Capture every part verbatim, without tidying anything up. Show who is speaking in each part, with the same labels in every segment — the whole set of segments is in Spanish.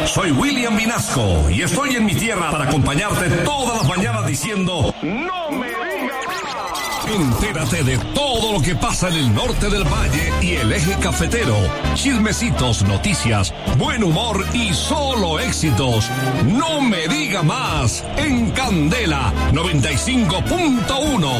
Speaker 1: Soy William Vinasco y estoy en mi tierra para acompañarte todas las mañanas diciendo ¡no me digas más! Entérate de todo lo que pasa en el norte del valle y el eje cafetero. Chismecitos, noticias, buen humor y solo éxitos. ¡No me diga más! En Candela noventa y cinco punto uno.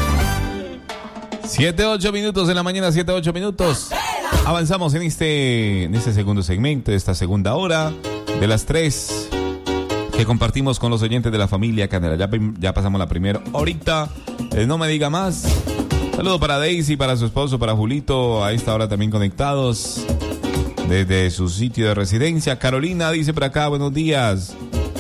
Speaker 2: siete, ocho minutos de la mañana, siete, ocho minutos. Avanzamos en este, en este segundo segmento, esta segunda hora de las tres que compartimos con los oyentes de la familia Candela. Ya, ya pasamos la primera horita. Eh, no me diga más. Saludo para Daisy, para su esposo, para Julito, a esta hora también conectados desde su sitio de residencia. Carolina dice por acá, buenos días.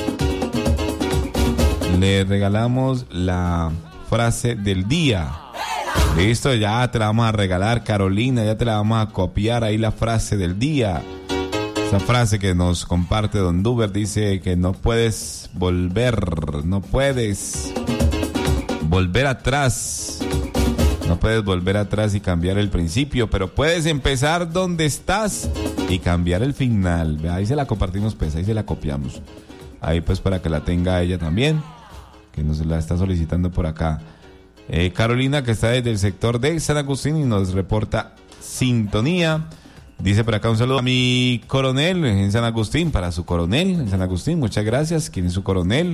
Speaker 2: Le regalamos la frase del día. Listo, ya te la vamos a regalar, Carolina, ya te la vamos a copiar ahí la frase del día. Esa frase que nos comparte Don Duber dice que no puedes volver, no puedes volver atrás. No puedes volver atrás y cambiar el principio, pero puedes empezar donde estás y cambiar el final. Ahí se la compartimos, pues, ahí se la copiamos. Ahí pues para que la tenga ella también, que nos la está solicitando por acá. Eh, Carolina, que está desde el sector de San Agustín y nos reporta sintonía. Dice por acá un saludo a mi coronel en San Agustín, para su coronel en San Agustín, muchas gracias. ¿Quién es su coronel?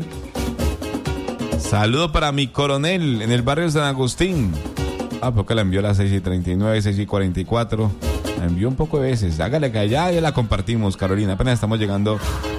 Speaker 2: Saludo para mi coronel en el barrio de San Agustín. Ah, porque la envió a las seis y treinta y nueve, seis y cuarenta y cuatro. La envió un poco de veces. Hágale que allá ya la compartimos, Carolina. Apenas estamos llegando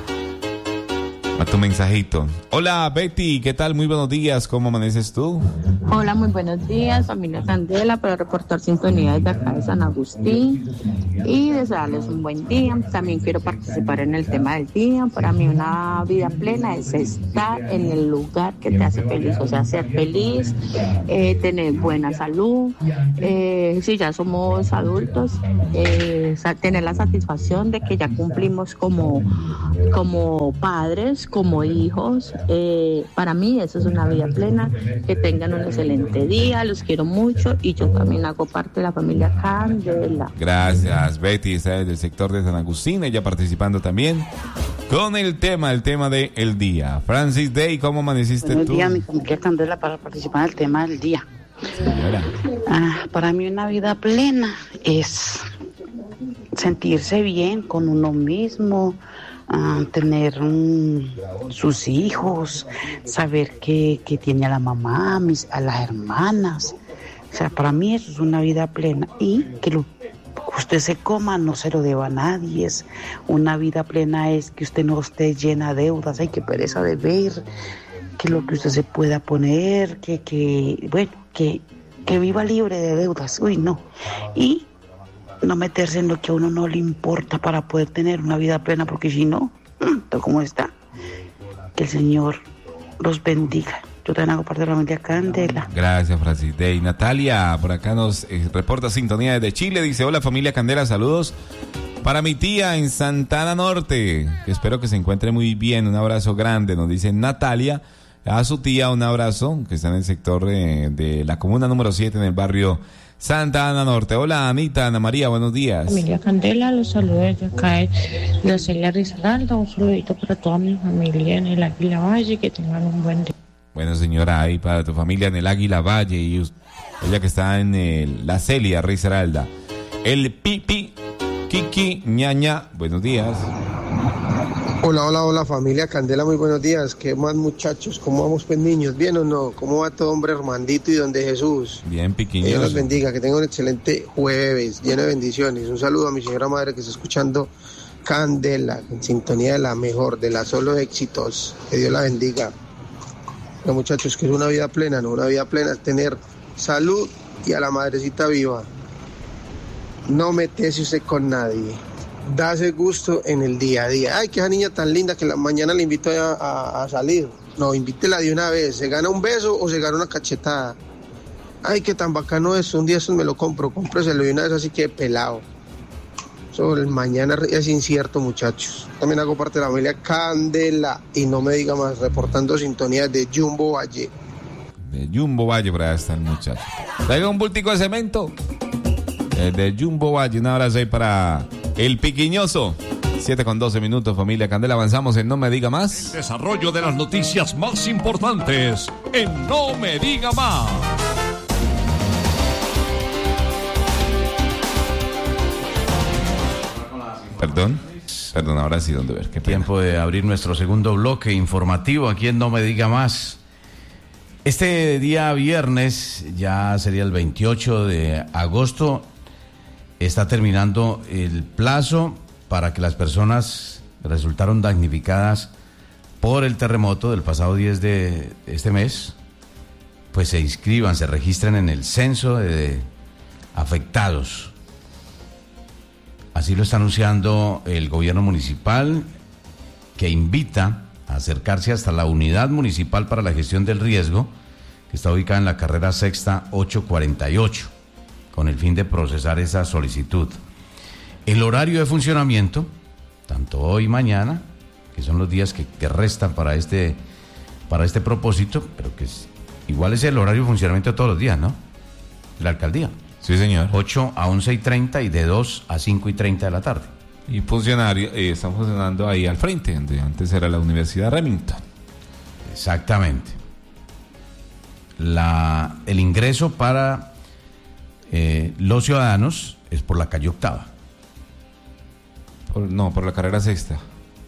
Speaker 2: a tu mensajito. Hola Betty, ¿qué tal? Muy buenos días, ¿cómo amaneces tú?
Speaker 3: Hola, muy buenos días, familia Candela, para reportar sintonía desde acá de San Agustín y desearles un buen día. También quiero participar en el tema del día. Para mí una vida plena es estar en el lugar que te hace feliz, o sea, ser feliz, eh, tener buena salud, eh, si ya somos adultos, eh, tener la satisfacción de que ya cumplimos como, como padres, como hijos. Eh, para mí eso es una vida plena. Que tengan un excelente día, los quiero mucho y yo también hago parte de la familia Candela.
Speaker 2: Gracias, Betty, está desde el sector de San Agustín, ella participando también con el tema, el tema del el día. Francis Day, ¿cómo amaneciste
Speaker 4: Buenos
Speaker 2: tú?
Speaker 4: Buenos días, mi familia Candela, para participar en el tema del día.
Speaker 2: Señora.
Speaker 4: Ah, para mí una vida plena es sentirse bien con uno mismo, Uh, tener um, sus hijos, saber que, que tiene a la mamá, mis, a las hermanas. O sea, para mí eso es una vida plena. Y que lo que usted se coma no se lo deba a nadie. Es una vida plena es que usted no esté llena de deudas. Ay, qué pereza de ver, que lo que usted se pueda poner, que, que bueno, que, que viva libre de deudas. Uy, no. Y no meterse en lo que a uno no le importa para poder tener una vida plena, porque si no, ¿cómo está? Que el Señor los bendiga. Yo también hago parte de la familia Candela.
Speaker 2: Gracias, Francis Day. Natalia, por acá nos eh, reporta sintonía desde Chile. Dice, hola familia Candela, saludos para mi tía en Santana Norte. Espero que se encuentre muy bien. Un abrazo grande, nos dice Natalia. A su tía un abrazo, que está en el sector eh, de la comuna número siete, en el barrio Santa Ana Norte. Hola Anita, Ana María, buenos días.
Speaker 5: Familia Candela, los saludos desde acá de Celia Risaralda. Un saludito para toda mi familia en el Águila Valle, que tengan un buen día.
Speaker 2: Bueno, señora, ahí para tu familia en el Águila Valle y ella que está en el, la Celia Risaralda. El Pipi, Kiki, Ñaña, buenos días.
Speaker 6: Hola, hola, hola familia Candela, muy buenos días. ¿Qué más muchachos? ¿Cómo vamos pues niños? ¿Bien o no? ¿Cómo va todo hombre Armandito y donde Jesús?
Speaker 2: Bien, piquiñoso.
Speaker 6: Dios los bendiga, que tengan un excelente jueves, lleno de bendiciones. Un saludo a mi señora madre que está escuchando Candela, en sintonía de la mejor, de la solo éxitos. Que Dios la bendiga. Los muchachos, que es una vida plena, no, una vida plena es tener salud y a la madrecita viva. No meterse usted con nadie. Dase gusto en el día a día. Ay, que esa niña tan linda que la mañana le invito a, a, a salir. No, invítela de una vez. ¿Se gana un beso o se gana una cachetada? Ay, que tan bacano es. Un día eso me lo compro. Cómpreselo de una vez así que pelado. Sobre el mañana es incierto, muchachos. También hago parte de la familia Candela. Y no me diga más, reportando sintonía de Jumbo Valle.
Speaker 2: De Jumbo Valle, por allá está el muchacho. Traiga un bultico de cemento. Eh, de Jumbo Valle. Un abrazo ahí para el piquiñoso. siete con doce minutos, familia Candela. Avanzamos en No Me Diga Más.
Speaker 1: El desarrollo de las noticias más importantes en No Me Diga Más.
Speaker 2: Perdón. Perdón, ahora sí, ¿dónde ver? Qué pena.
Speaker 7: Tiempo de abrir nuestro segundo bloque informativo aquí en No Me Diga Más. Este día viernes, ya sería el veintiocho de agosto, está terminando el plazo para que las personas que resultaron damnificadas por el terremoto del pasado diez de este mes, pues se inscriban, se registren en el censo de afectados. Así lo está anunciando el gobierno municipal, que invita a acercarse hasta la Unidad Municipal para la Gestión del Riesgo, que está ubicada en la carrera sexta ochocientos cuarenta y ocho, con el fin de procesar esa solicitud. El horario de funcionamiento, tanto hoy y mañana, que son los días que, que restan para este, para este propósito, pero que es, igual es el horario de funcionamiento de todos los días, ¿no? De la alcaldía.
Speaker 2: Sí, señor.
Speaker 7: ocho a once y treinta y de dos a cinco y treinta de la tarde.
Speaker 2: Y funcionarios eh, están funcionando ahí al frente, donde antes era la Universidad Remington.
Speaker 7: Exactamente. La, el ingreso para eh, los ciudadanos es por la calle Octava.
Speaker 2: Por, no, por la carrera sexta.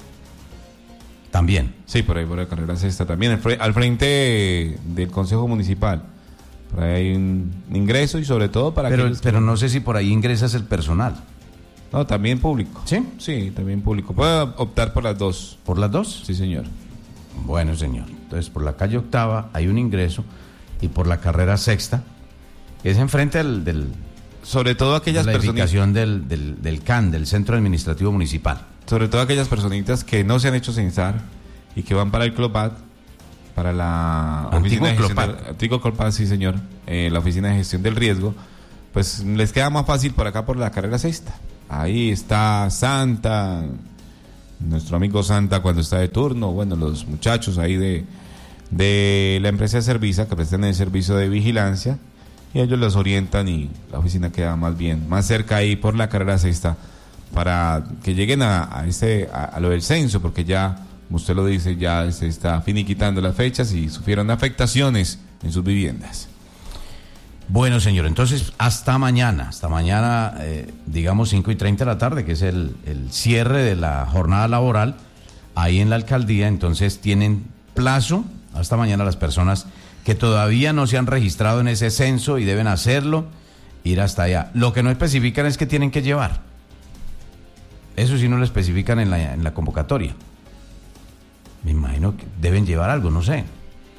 Speaker 7: También.
Speaker 2: Sí, por ahí, por la carrera sexta también. Al, fre- al frente del Consejo Municipal. Por ahí hay un ingreso y sobre todo para
Speaker 7: Pero,
Speaker 2: aquellos que-
Speaker 7: pero no sé si por ahí ingresas el personal.
Speaker 2: No, también público.
Speaker 7: ¿Sí?
Speaker 2: Sí, también público. Puede optar por las dos.
Speaker 7: ¿Por las dos?
Speaker 2: Sí, señor.
Speaker 7: Bueno, señor. Entonces, por la calle Octava hay un ingreso y por la carrera sexta, que es enfrente del, del,
Speaker 2: Sobre todo
Speaker 7: de
Speaker 2: aquellas
Speaker 7: la
Speaker 2: personas,
Speaker 7: edificación del, del, del C A N, del Centro Administrativo Municipal.
Speaker 2: sobre todo aquellas personitas que no se han hecho censar y que van para el CLOPAD, para la
Speaker 7: Antiguo
Speaker 2: oficina de gestión
Speaker 7: CLOPAD.
Speaker 2: del, antiguo CLOPAD, sí, señor, eh, la oficina de gestión del riesgo, pues les queda más fácil por acá por la carrera sexta. Ahí está Santa, nuestro amigo Santa cuando está de turno, bueno, los muchachos ahí de, de la empresa de Servisa que prestan el servicio de vigilancia, y ellos los orientan y la oficina queda más bien, más cerca ahí por la carrera sexta, para que lleguen a, a, ese, a, a lo del censo, porque ya, como usted lo dice, ya se está finiquitando las fechas y sufrieron afectaciones en sus viviendas.
Speaker 7: Bueno, señor, entonces hasta mañana, hasta mañana, eh, digamos cinco y treinta de la tarde, que es el, el cierre de la jornada laboral, ahí en la alcaldía. Entonces tienen plazo hasta mañana las personas que todavía no se han registrado en ese censo y deben hacerlo, ir hasta allá. Lo que no especifican es que tienen que llevar. Eso sí no lo especifican en la, en la convocatoria. Me imagino que deben llevar algo, no sé.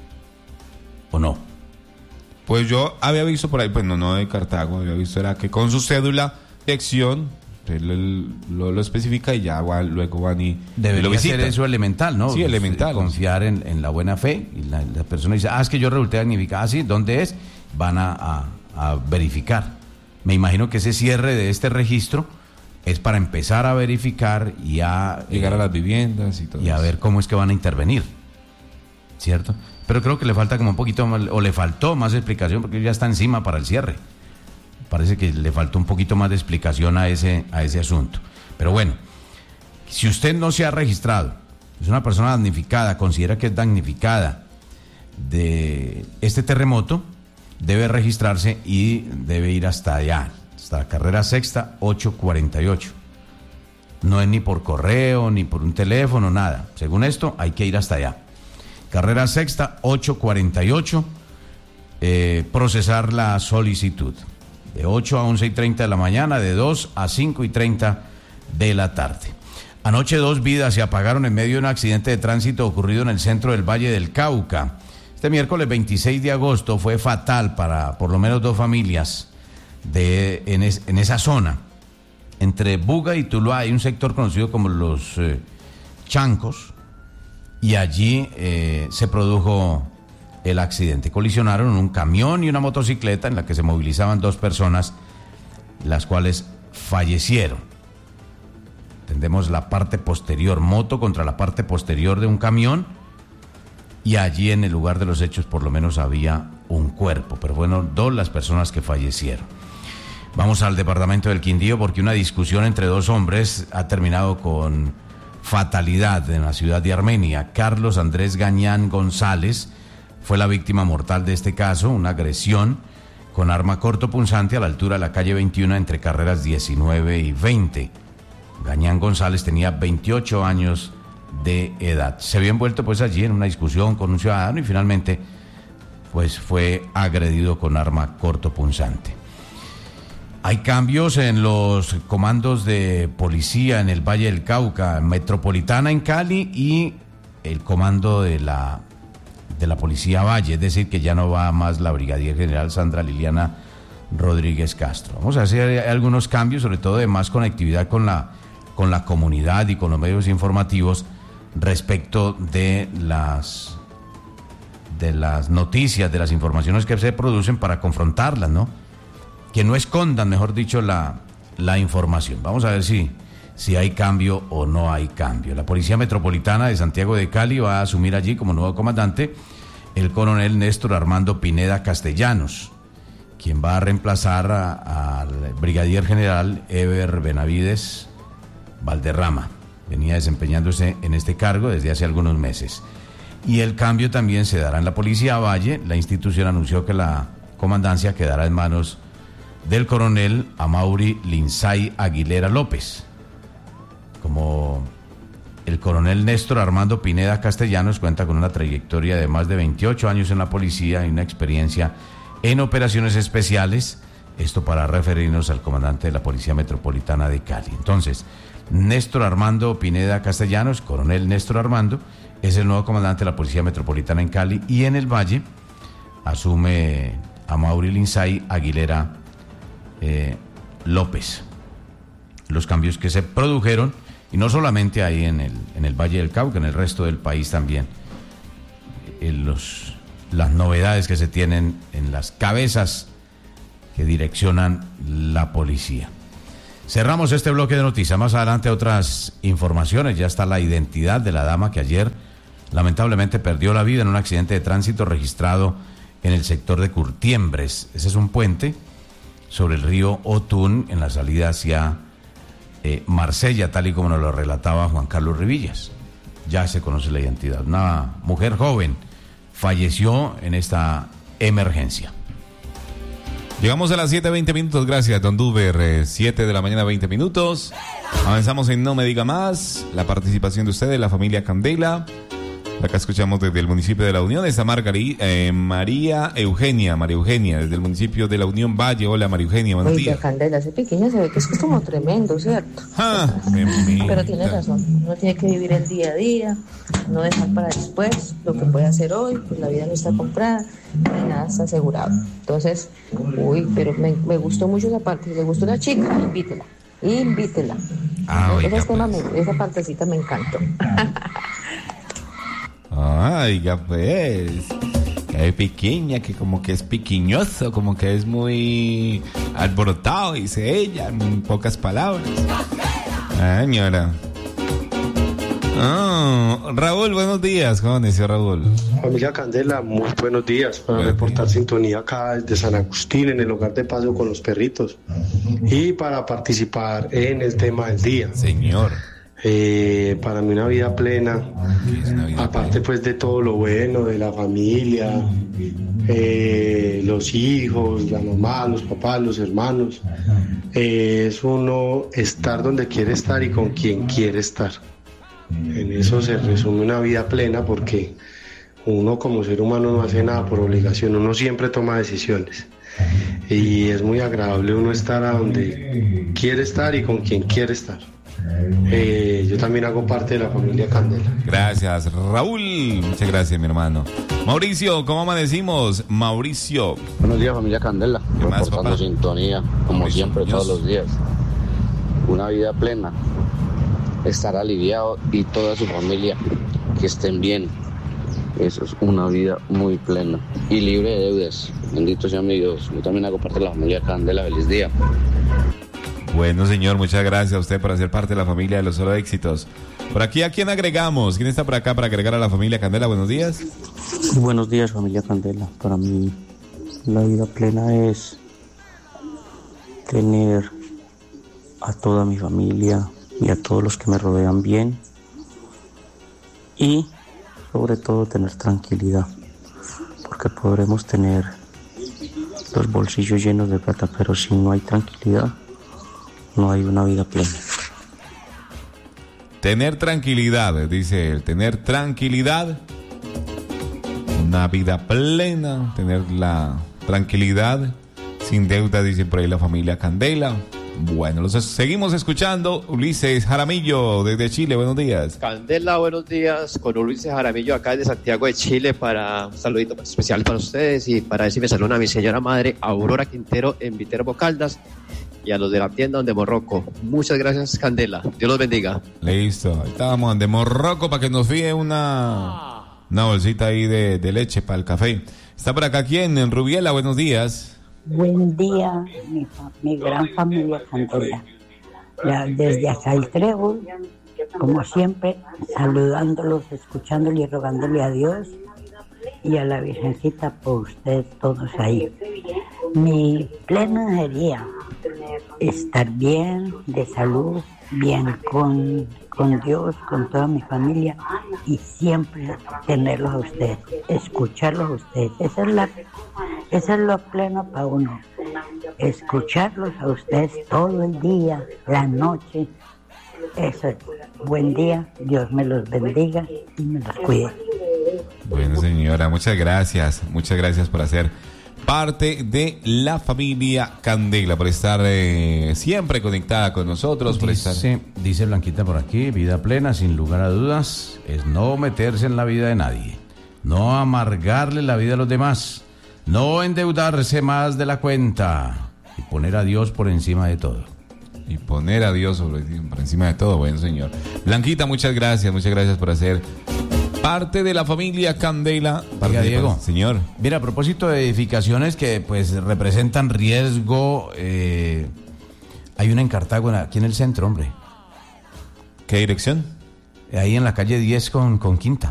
Speaker 7: ¿O no?
Speaker 2: Pues yo había visto por ahí, pues no, no de Cartago, había visto era que con su cédula de acción, él lo, lo especifica y ya va, luego van y, y
Speaker 7: Debería
Speaker 2: lo visitan.
Speaker 7: ser eso elemental, ¿no?
Speaker 2: Sí, elemental.
Speaker 7: Confiar en, en la buena fe. Y la, la persona dice, ah, es que yo resulté damnificada. Ah, sí, ¿dónde es? Van a, a, a verificar. Me imagino que ese cierre de este registro es para empezar a verificar y a...
Speaker 2: Llegar
Speaker 7: eh,
Speaker 2: a las viviendas y todo
Speaker 7: y a
Speaker 2: eso.
Speaker 7: ver cómo es que van a intervenir. ¿Cierto? Pero creo que le falta como un poquito más, o le faltó más explicación, porque ya está encima para el cierre. Parece que le faltó un poquito más de explicación a ese, a ese asunto. Pero bueno, si usted no se ha registrado, es una persona damnificada, considera que es damnificada de este terremoto, debe registrarse y debe ir hasta allá, hasta la carrera sexta ochocientos cuarenta y ocho. No es ni por correo, ni por un teléfono, nada. Según esto, hay que ir hasta allá. Carrera sexta ochocientos cuarenta y ocho, eh, procesar la solicitud. De ocho a once y treinta de la mañana, de dos a cinco y treinta de la tarde. Anoche dos vidas se apagaron en medio de un accidente de tránsito ocurrido en el centro del Valle del Cauca. Este miércoles veintiséis de agosto fue fatal para por lo menos dos familias de, en, es, en esa zona. Entre Buga y Tuluá hay un sector conocido como los eh, Chancos, y allí eh, se produjo el accidente. Colisionaron un camión y una motocicleta en la que se movilizaban dos personas, las cuales fallecieron. Entendemos la parte posterior, moto contra la parte posterior de un camión, y allí en el lugar de los hechos por lo menos había un cuerpo, pero fueron dos las personas que fallecieron. Vamos al departamento del Quindío porque una discusión entre dos hombres ha terminado con fatalidad en la ciudad de Armenia. Carlos Andrés Gañán González fue la víctima mortal de este caso, una agresión con arma cortopunzante a la altura de la calle veintiuno entre carreras diecinueve y veinte. Gañán González tenía veintiocho años de edad. Se había envuelto pues allí en una discusión con un ciudadano y finalmente pues fue agredido con arma cortopunzante. Hay cambios en los comandos de policía en el Valle del Cauca, Metropolitana en Cali y el comando de la, de la Policía Valle, es decir, que ya no va más la Brigadier General Sandra Liliana Rodríguez Castro. Vamos a hacer algunos cambios, sobre todo de más conectividad con la, con la comunidad y con los medios informativos respecto de las, de las noticias, de las informaciones que se producen para confrontarlas, ¿no? Que no escondan, mejor dicho, la, la información. Vamos a ver si, si hay cambio o no hay cambio. La Policía Metropolitana de Santiago de Cali va a asumir allí como nuevo comandante el coronel Néstor Armando Pineda Castellanos, quien va a reemplazar al brigadier general Eber Benavides Valderrama. Venía desempeñándose en este cargo desde hace algunos meses. Y el cambio también se dará en la Policía Valle. La institución anunció que la comandancia quedará en manos del coronel Amaury Lindsay Aguilera López. Como el coronel Néstor Armando Pineda Castellanos cuenta con una trayectoria de más de veintiocho años en la policía y una experiencia en operaciones especiales, esto para referirnos al comandante de la Policía Metropolitana de Cali. Entonces, Néstor Armando Pineda Castellanos, coronel Néstor Armando, es el nuevo comandante de la Policía Metropolitana en Cali, y en el Valle asume Amaury Lindsay Aguilera Eh, López. Los cambios que se produjeron, y no solamente ahí en el, en el Valle del Cauca, en el resto del país también, en los, las novedades que se tienen en las cabezas que direccionan la policía. Cerramos este bloque de noticias. Más adelante otras informaciones. Ya está la identidad de la dama que ayer lamentablemente perdió la vida en un accidente de tránsito registrado en el sector de Curtiembres. Ese es un puente sobre el río Otún en la salida hacia eh, Marsella, tal y como nos lo relataba Juan Carlos Rivillas. Ya se conoce la identidad. Una mujer joven falleció en esta emergencia.
Speaker 2: Llegamos a las siete veinte minutos, gracias Don Duber, siete de la mañana veinte minutos. Avanzamos en No Me Diga Más, la participación de ustedes, la familia Candela. Acá escuchamos desde el municipio de La Unión, está Margarita, eh, María Eugenia, María Eugenia, desde el municipio de La Unión Valle. Hola María Eugenia, buenos
Speaker 8: Oiga,
Speaker 2: días.
Speaker 8: Candela, ese pequeño se ve que es como tremendo, ¿cierto?
Speaker 2: Ah,
Speaker 8: pero tiene razón, uno tiene que vivir el día a día, no dejar para después lo que puede hacer hoy, pues la vida no está comprada, ni nada está asegurado. Entonces, uy, pero me, me gustó mucho esa parte, si le gustó la chica, invítela, invítela.
Speaker 2: Ah, oiga,
Speaker 8: esa, tema
Speaker 2: pues.
Speaker 8: me, esa partecita me encantó.
Speaker 2: Ay, ya pues, es pequeña, que como que es piquiñoso, como que es muy alborotado, dice ella, en pocas palabras. Ay, señora. Oh, Raúl, buenos días, ¿cómo dice Raúl?
Speaker 9: Familia Candela, muy buenos días, para
Speaker 2: Buenos
Speaker 9: reportar
Speaker 2: días.
Speaker 9: sintonía acá desde San Agustín, en el hogar de paso con los perritos, y para participar en el tema del día.
Speaker 2: Señor.
Speaker 9: Eh, para mí una vida plena,
Speaker 2: ¿Qué es una vida
Speaker 9: aparte
Speaker 2: plena?
Speaker 9: pues de todo lo bueno, de la familia, eh, los hijos, la mamá, los papás, los hermanos, eh, es uno estar donde quiere estar y con quien quiere estar. En eso se resume una vida plena, porque uno como ser humano no hace nada por obligación, uno siempre toma decisiones. Y es muy agradable uno estar a donde quiere estar y con quien quiere estar. Eh, yo también hago parte de la familia Candela.
Speaker 2: Gracias, Raúl. Muchas gracias, mi hermano. Mauricio, ¿cómo amanecimos? Mauricio.
Speaker 10: Buenos días, familia Candela.
Speaker 2: ¿Qué más,
Speaker 10: Reportando
Speaker 2: papá?
Speaker 10: sintonía, como
Speaker 2: Mauricio
Speaker 10: siempre,
Speaker 2: Muñoz.
Speaker 10: todos los días. Una vida plena. Estar aliviado y toda su familia que estén bien. Eso es una vida muy plena y libre de deudas. Bendito sea mi Dios. Yo también hago parte de la familia Candela. Feliz día.
Speaker 2: Bueno, señor, muchas gracias a usted por hacer parte de la familia de los solo éxitos. Por aquí, ¿a quién agregamos? ¿Quién está por acá para agregar a la familia Candela? Buenos días.
Speaker 11: Buenos días, familia Candela. Para mí la vida plena es tener a toda mi familia y a todos los que me rodean bien y sobre todo tener tranquilidad, porque podremos tener los bolsillos llenos de plata, pero si no hay tranquilidad, no hay una vida plena.
Speaker 2: Tener tranquilidad, dice él, tener tranquilidad, una vida plena, tener la tranquilidad, sin deuda, dice por ahí la familia Candela. Bueno, los seguimos escuchando. Ulises Jaramillo desde Chile, buenos días.
Speaker 12: Candela, buenos días, con Ulises Jaramillo acá desde Santiago de Chile para un saludito especial para ustedes y para decir me saluda a mi señora madre Aurora Quintero en Viterbo Caldas y a los de la tienda de Morroco. Muchas gracias, Candela, Dios los bendiga.
Speaker 2: Listo, ahí estábamos de Morroco para que nos fíe una, una bolsita ahí de, de leche para el café. Está por acá quién, en Rubiela, buenos días.
Speaker 13: Buen día, mi, mi gran familia Candela. Ya, desde acá el Trébol, como siempre, saludándolos, escuchándoles y rogándole a Dios y a la Virgencita por ustedes todos ahí. Mi plena sería estar bien, de salud, bien con, con Dios, con toda mi familia y siempre tenerlos a ustedes, escucharlos a ustedes. Esa es la, esa es lo pleno para uno, escucharlos a ustedes todo el día, la noche. Eso es. Buen día, Dios me los bendiga y me los cuide.
Speaker 2: Bueno, señora, muchas gracias, muchas gracias por hacer parte de la familia Candela, por estar eh, siempre conectada con nosotros. Por
Speaker 7: Dice,
Speaker 2: estar...
Speaker 7: dice Blanquita por aquí, vida plena, sin lugar a dudas, es no meterse en la vida de nadie, no amargarle la vida a los demás, no endeudarse más de la cuenta y poner a Dios por encima de todo.
Speaker 2: Y poner a Dios sobre, por encima de todo, bueno, señor. Blanquita, muchas gracias, muchas gracias por hacer parte de la familia Candela.
Speaker 7: Oiga, Diego,
Speaker 2: señor.
Speaker 7: Mira, a propósito de edificaciones que pues representan riesgo, eh, hay una en Cartago, aquí en el centro, hombre.
Speaker 2: ¿Qué dirección?
Speaker 7: Ahí en la calle diez con, con Quinta.